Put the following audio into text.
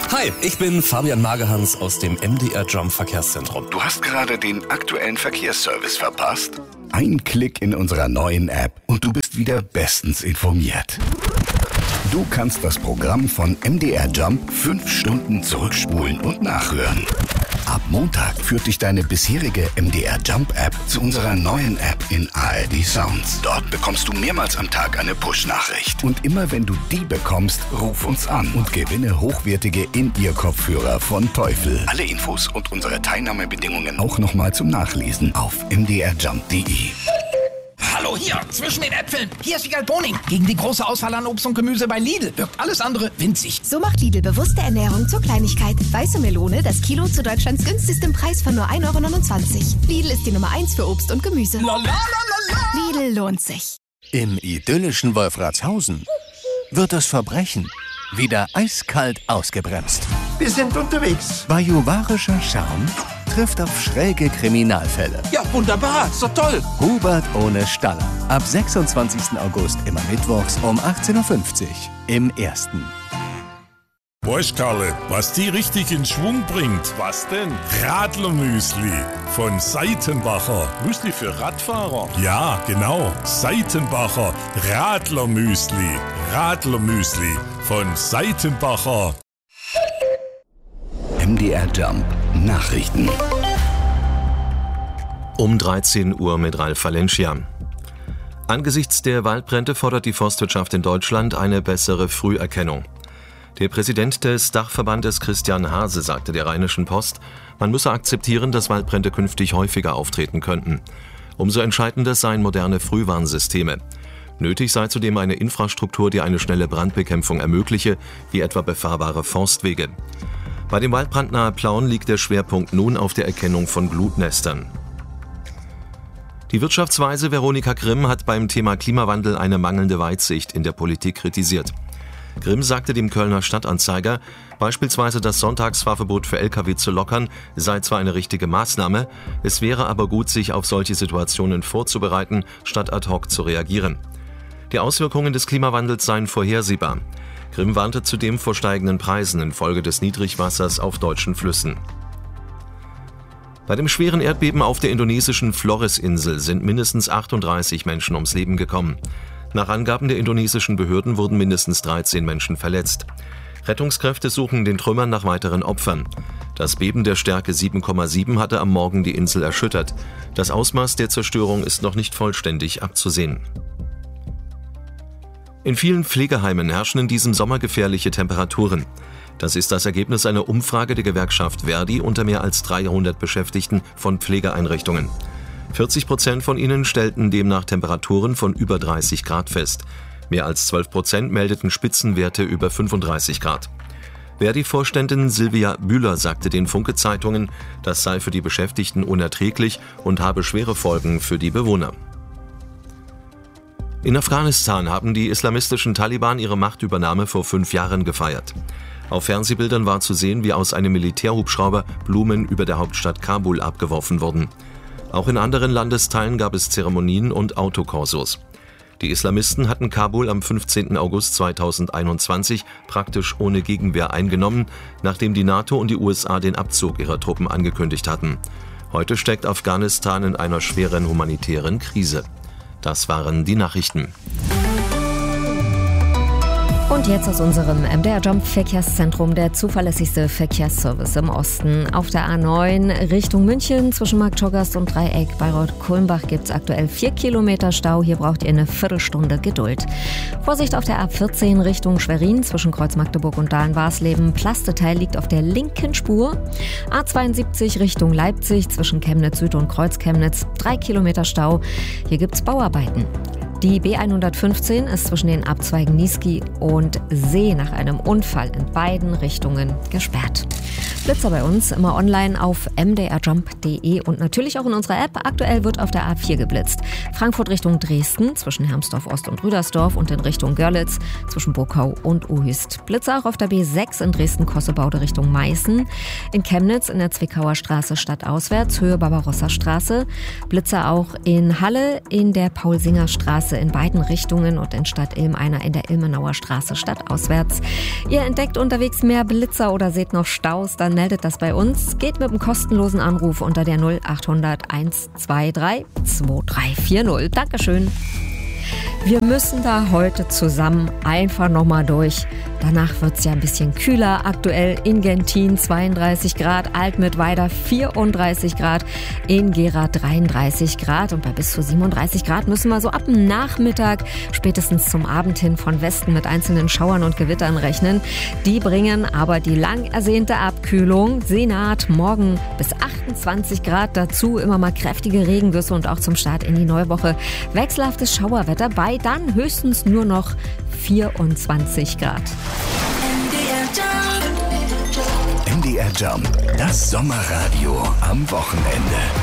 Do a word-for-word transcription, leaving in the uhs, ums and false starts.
Hi, ich bin Fabian Magehans aus dem M D R Jump Verkehrszentrum. Du hast gerade den aktuellen Verkehrsservice verpasst? Ein Klick in unserer neuen App und du bist wieder bestens informiert. Du kannst das Programm von M D R Jump fünf Stunden zurückspulen und nachhören. Ab Montag führt dich deine bisherige M D R Jump App zu unserer neuen App in A R D Sounds. Dort bekommst du mehrmals am Tag eine Push-Nachricht. Und immer wenn du die bekommst, ruf uns an und gewinne hochwertige In-Ear-Kopfhörer von Teufel. Alle Infos und unsere Teilnahmebedingungen auch nochmal zum Nachlesen auf m d r jump punkt d e. Hallo, hier, zwischen den Äpfeln. Hier ist die Boning. Gegen die große Auswahl an Obst und Gemüse bei Lidl wirkt alles andere winzig. So macht Lidl bewusste Ernährung zur Kleinigkeit. Weiße Melone, das Kilo zu Deutschlands günstigstem Preis von nur ein Euro neunundzwanzig. Lidl ist die Nummer eins für Obst und Gemüse. La, la, la, la, la. Lidl lohnt sich. Im idyllischen Wolfratshausen wird das Verbrechen wieder eiskalt ausgebremst. Wir sind unterwegs. Bajuwarischer Charme trifft auf schräge Kriminalfälle. Ja, wunderbar, so toll. Hubert ohne Staller. Ab sechsundzwanzigsten August immer mittwochs um achtzehn Uhr fünfzig im Ersten. Weißt Karle, was die richtig in Schwung bringt? Was denn? Radlermüsli von Seitenbacher. Müsli für Radfahrer? Ja, genau. Seitenbacher Radlermüsli. Radlermüsli von Seitenbacher. M D R Jump Nachrichten. Um dreizehn Uhr mit Ralf Valencia. Angesichts der Waldbrände fordert die Forstwirtschaft in Deutschland eine bessere Früherkennung. Der Präsident des Dachverbandes Christian Hase sagte der Rheinischen Post, man müsse akzeptieren, dass Waldbrände künftig häufiger auftreten könnten. Umso entscheidender seien moderne Frühwarnsysteme. Nötig sei zudem eine Infrastruktur, die eine schnelle Brandbekämpfung ermögliche, wie etwa befahrbare Forstwege. Bei dem Waldbrand nahe Plauen liegt der Schwerpunkt nun auf der Erkennung von Glutnestern. Die Wirtschaftsweise Veronika Grimm hat beim Thema Klimawandel eine mangelnde Weitsicht in der Politik kritisiert. Grimm sagte dem Kölner Stadtanzeiger, beispielsweise das Sonntagsfahrverbot für L K W zu lockern, sei zwar eine richtige Maßnahme, es wäre aber gut, sich auf solche Situationen vorzubereiten, statt ad hoc zu reagieren. Die Auswirkungen des Klimawandels seien vorhersehbar. Grimm warnte zudem vor steigenden Preisen infolge des Niedrigwassers auf deutschen Flüssen. Bei dem schweren Erdbeben auf der indonesischen Flores-Insel sind mindestens achtunddreißig Menschen ums Leben gekommen. Nach Angaben der indonesischen Behörden wurden mindestens dreizehn Menschen verletzt. Rettungskräfte suchen den Trümmern nach weiteren Opfern. Das Beben der Stärke sieben Komma sieben hatte am Morgen die Insel erschüttert. Das Ausmaß der Zerstörung ist noch nicht vollständig abzusehen. In vielen Pflegeheimen herrschen in diesem Sommer gefährliche Temperaturen. Das ist das Ergebnis einer Umfrage der Gewerkschaft Verdi unter mehr als dreihundert Beschäftigten von Pflegeeinrichtungen. vierzig Prozent von ihnen stellten demnach Temperaturen von über dreißig Grad fest. Mehr als zwölf Prozent meldeten Spitzenwerte über fünfunddreißig Grad. Verdi-Vorständin Silvia Bühler sagte den Funke-Zeitungen, das sei für die Beschäftigten unerträglich und habe schwere Folgen für die Bewohner. In Afghanistan haben die islamistischen Taliban ihre Machtübernahme vor fünf Jahren gefeiert. Auf Fernsehbildern war zu sehen, wie aus einem Militärhubschrauber Blumen über der Hauptstadt Kabul abgeworfen wurden. Auch in anderen Landesteilen gab es Zeremonien und Autokorsos. Die Islamisten hatten Kabul am fünfzehnten August zweitausendeinundzwanzig praktisch ohne Gegenwehr eingenommen, nachdem die NATO und die U S A den Abzug ihrer Truppen angekündigt hatten. Heute steckt Afghanistan in einer schweren humanitären Krise. Das waren die Nachrichten. Und jetzt aus unserem M D R Jump Verkehrszentrum der zuverlässigste Verkehrsservice im Osten. Auf der A neun Richtung München zwischen Marktschorgast und Dreieck bei Rot-Kulmbach gibt es aktuell vier Kilometer Stau. Hier braucht ihr eine Viertelstunde Geduld. Vorsicht auf der A vierzehn Richtung Schwerin zwischen Kreuz Magdeburg und Dahlen-Warsleben. Plasteteil liegt auf der linken Spur. A zweiundsiebzig Richtung Leipzig zwischen Chemnitz Süd und Kreuz Chemnitz. Drei Kilometer Stau. Hier gibt es Bauarbeiten. Die B hundertfünfzehn ist zwischen den Abzweigen Niesky und See nach einem Unfall in beiden Richtungen gesperrt. Blitzer bei uns, immer online auf m d r jump punkt d e und natürlich auch in unserer App. Aktuell wird auf der A vier geblitzt. Frankfurt Richtung Dresden, zwischen Hermsdorf Ost und Rüdersdorf und in Richtung Görlitz, zwischen Burkau und Uhüst. Blitzer auch auf der B sechs in Dresden-Kossebaude Richtung Meißen. In Chemnitz in der Zwickauer Straße stadtauswärts, Höhe Barbarossa-Straße. Blitzer auch in Halle in der Paul-Singer-Straße in beiden Richtungen und in Stadt Ilm einer in der Ilmenauer Straße stadtauswärts. Ihr entdeckt unterwegs mehr Blitzer oder seht noch Staus, dann meldet das bei uns. Geht mit einem kostenlosen Anruf unter der null acht hundert eins zwei drei zwei drei vier null. Dankeschön. Wir müssen da heute zusammen einfach nochmal durch. Danach wird es ja ein bisschen kühler. Aktuell in Gentin zweiunddreißig Grad, Altmittweida vierunddreißig Grad, in Gera dreiunddreißig Grad. Und bei bis zu siebenunddreißig Grad müssen wir so ab dem Nachmittag, spätestens zum Abend hin, von Westen mit einzelnen Schauern und Gewittern rechnen. Die bringen aber die lang ersehnte Abkühlung. Senat morgen bis achtundzwanzig Grad, dazu immer mal kräftige Regengüsse und auch zum Start in die neue Woche wechselhaftes Schauerwetter bei dann höchstens nur noch vierundzwanzig Grad. M D R Jump, das Sommerradio am Wochenende.